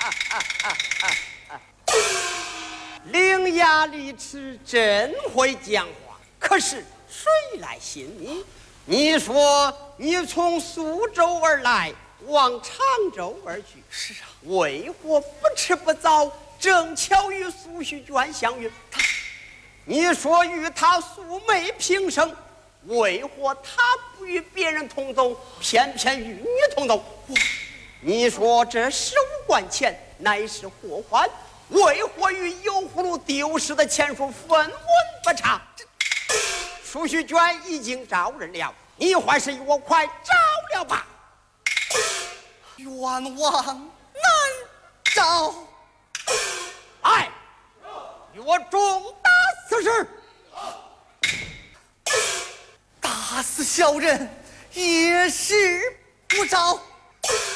伶牙俐齿，真会讲话。可是谁来信你？你说你从苏州而来，往常州而去。 是啊， 为何不吃不早？正巧与苏虚娟相遇。你说与他素昧平生，为何他不与别人同走，偏偏与你同走？你说这15贯钱乃是祸患，为何与油葫芦丢失的钱数分文不差？苏虚娟已经招认了，你还是与我快招了吧。 冤枉难招。 哎，与我重打此事。 打死小人也是不招。